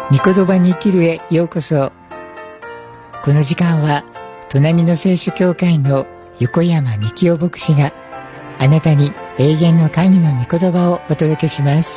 御言葉に生きるへようこそ。この時間は砺波の聖書教会の横山幹夫牧師があなたに永遠の神の御言葉をお届けします。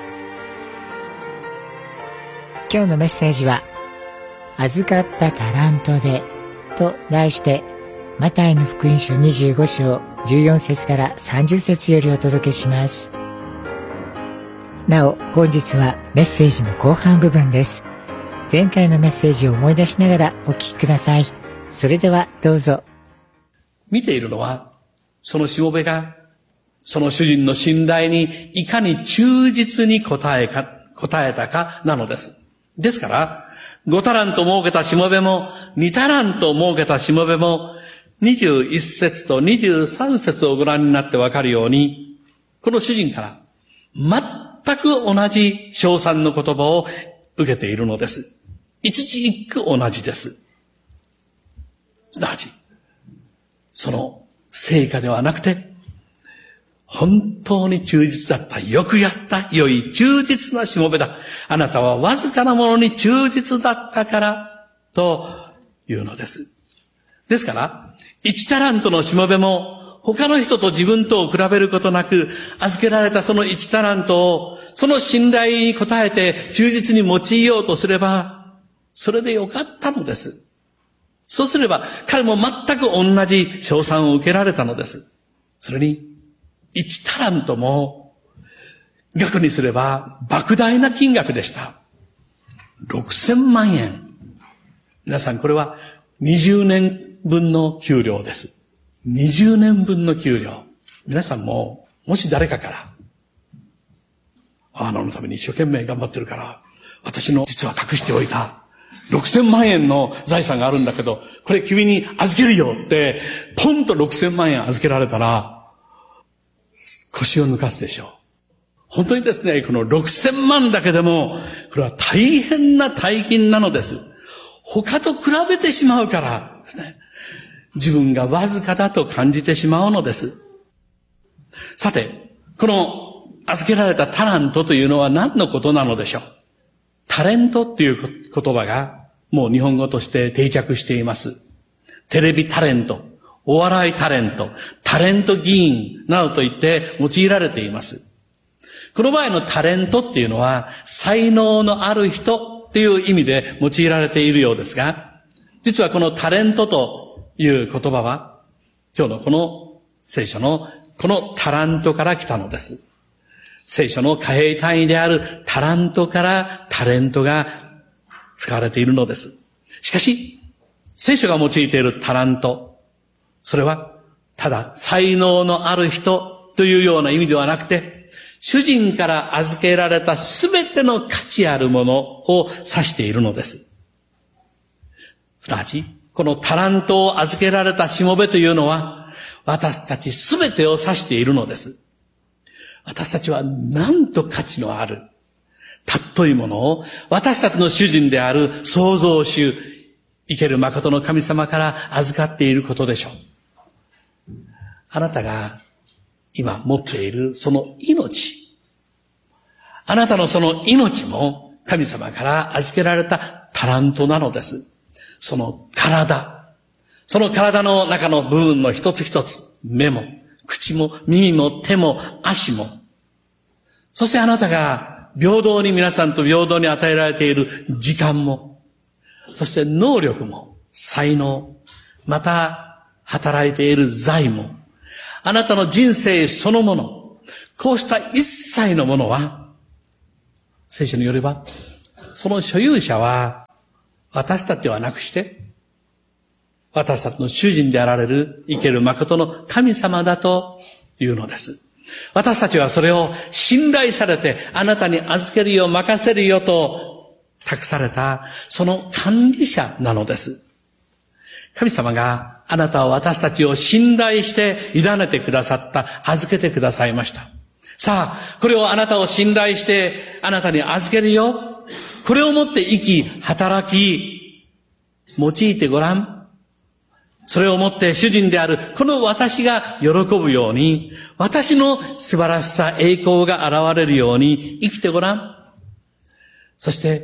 今日のメッセージは預かったタラントでと題して、マタイの福音書25章14節から30節よりお届けします。なお、本日はメッセージの後半部分です。前回のメッセージを思い出しながらお聞きください。それではどうぞ。 見ているのは、そのしもべが、その主人の信頼にいかに忠実に応えたかなのです。ですから、5タラント儲けたしもべも、2タラント儲けたしもべも、21節と23節をご覧になってわかるように、この主人から、全く同じ称賛の言葉を受けているのです。一字一句同じです。すなわち、その成果ではなくて、本当に忠実だった、よくやった、良い忠実なしもべだ。あなたはわずかなものに忠実だったから、というのです。ですから、1タラントのしもべも、他の人と自分とを比べることなく、預けられたその1タラントを、その信頼に応えて忠実に用いようとすれば、それでよかったのです。そうすれば、彼も全く同じ称賛を受けられたのです。それに、1タラントも、額にすれば莫大な金額でした。6000万円。皆さん、これは20年分の給料です。20年分の給料。皆さんも、もし誰かから、あなたのために一生懸命頑張ってるから、私の実は隠しておいた6000万円の財産があるんだけど、これ君に預けるよって、ポンと6000万円預けられたら、腰を抜かすでしょう。本当にですね、この6000万だけでも、これは大変な大金なのです。他と比べてしまうからですね。自分がわずかだと感じてしまうのです。さて、この預けられたタラントというのは何のことなのでしょう。タレントっていう言葉がもう日本語として定着しています。テレビタレント、お笑いタレント、タレント議員などと言って用いられています。この場合のタレントっていうのは才能のある人っていう意味で用いられているようですが、実はこのタレントという言葉は、今日のこの聖書のこのタラントから来たのです。聖書の貨幣単位であるタラントからタレントが使われているのです。しかし、聖書が用いているタラント、それはただ才能のある人というような意味ではなくて、主人から預けられたすべての価値あるものを指しているのです。すなわち、このタラントを預けられたしもべというのは、私たちすべてを指しているのです。私たちはなんと価値のある、尊いものを、私たちの主人である創造主、生ける誠の神様から預かっていることでしょう。あなたが今持っているその命、あなたのその命も神様から預けられたタラントなのです。その体の中の部分の一つ一つ、目も、口も、耳も、手も、足も、そしてあなたが皆さんと平等に与えられている時間も、そして能力も、才能、また働いている財も、あなたの人生そのもの、こうした一切のものは、聖書によれば、その所有者は、私たちではなくして、私たちの主人であられる生ける誠の神様だというのです。私たちはそれを信頼されてあなたに預けるよ、任せるよと託されたその管理者なのです。神様があなたを私たちを信頼して委ねてくださった、預けてくださいました。さあ、これをあなたを信頼してあなたに預けるよ。これをもって生き、働き、用いてごらん。それをもって主人であるこの私が喜ぶように、私の素晴らしさ、栄光が現れるように生きてごらん。そして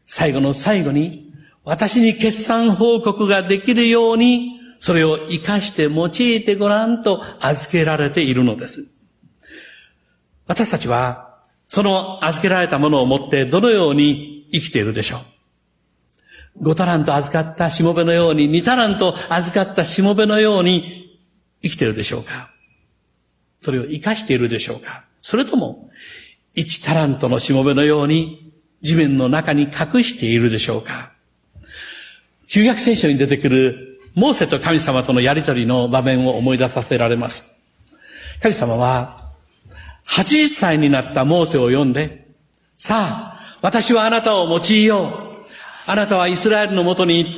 最後の最後に、私に決算報告ができるように、それを生かして用いてごらんと預けられているのです。私たちは、その預けられたものを持ってどのように生きているでしょう。5タラント預かったしもべのように、2タラント預かったしもべのように生きているでしょうか。それを生かしているでしょうか。それとも、1タラントのしもべのように地面の中に隠しているでしょうか。旧約聖書に出てくるモーセと神様とのやりとりの場面を思い出させられます。神様は80歳になったモーセを呼んで、さあ、私はあなたを用いよう。あなたはイスラエルのもとに行って、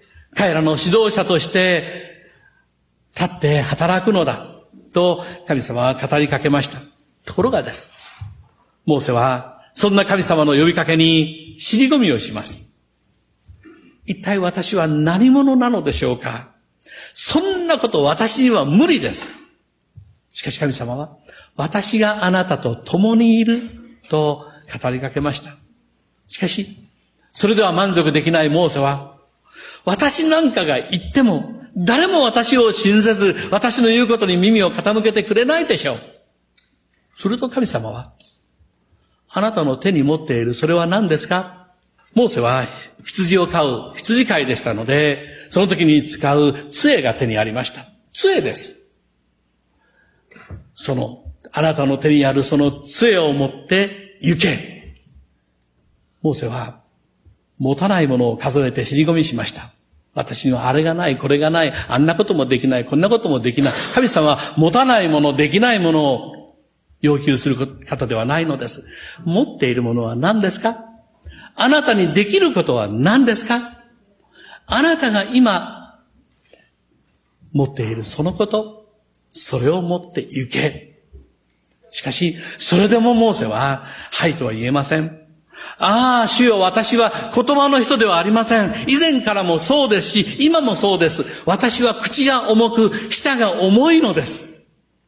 彼らの指導者として立って働くのだ。と神様は語りかけました。ところがです。モーセはそんな神様の呼びかけに尻込みをします。一体私は何者なのでしょうか。そんなこと私には無理です。しかし神様は、私があなたと共にいると語りかけました。しかし、それでは満足できないモーセは、私なんかが言っても、誰も私を信ぜず、私の言うことに耳を傾けてくれないでしょう。すると神様は、あなたの手に持っているそれは何ですか。モーセは羊を飼う羊飼いでしたので、その時に使う杖が手にありました。杖です。あなたの手にあるその杖を持って行け。モーセは持たないものを数えて尻込みしました。私にはあれがない、これがない、あんなこともできない、こんなこともできない。神様は持たないもの、できないものを要求する方ではないのです。持っているものは何ですか？あなたにできることは何ですか？あなたが今持っているそのこと、それを持って行け。しかし、それでもモーセは、はいとは言えません。ああ、主よ、私は言葉の人ではありません。以前からもそうですし、今もそうです。私は口が重く、舌が重いのです。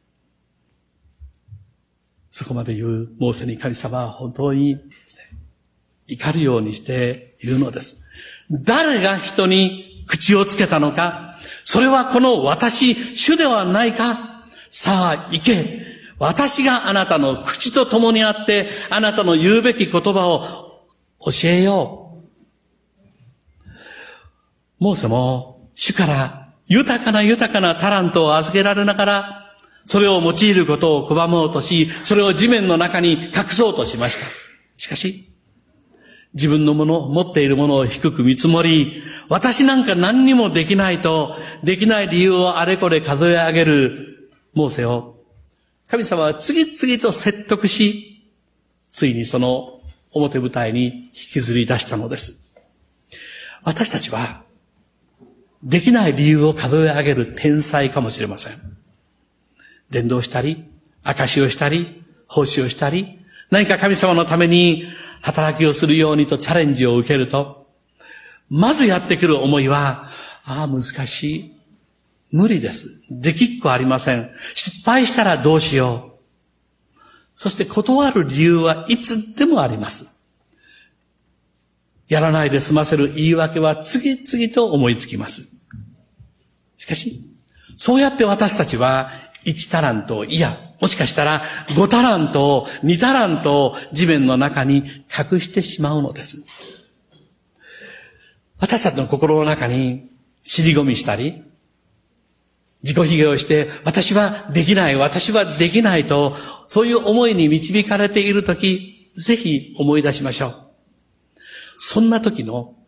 そこまで言うモーセに神様は本当に怒るようにしているのです。誰が人に口をつけたのか、それはこの私、主ではないか。さあ行け。私があなたの口と共にあって、あなたの言うべき言葉を教えよう。モーセも主から豊かなタラントを預けられながら、それを用いることを拒もうとし、それを地面の中に隠そうとしました。しかし、自分の持っているものを低く見積もり、私なんか何にもできないと、できない理由をあれこれ数え上げるモーセを、神様は次々と説得し、ついにその表舞台に引きずり出したのです。私たちは、できない理由を数え上げる天才かもしれません。伝道したり、証しをしたり、奉仕をしたり、何か神様のために働きをするようにとチャレンジを受けると、まずやってくる思いは、難しい。無理です。できっこありません。失敗したらどうしよう。そして断る理由はいつでもあります。やらないで済ませる言い訳は次々と思いつきます。しかし、そうやって私たちは1タラント、いや、もしかしたら5タラント、2タラントを地面の中に隠してしまうのです。私たちの心の中に尻込みしたり、自己卑下をして、私はできないと、そういう思いに導かれているとき、ぜひ思い出しましょう。そんな時の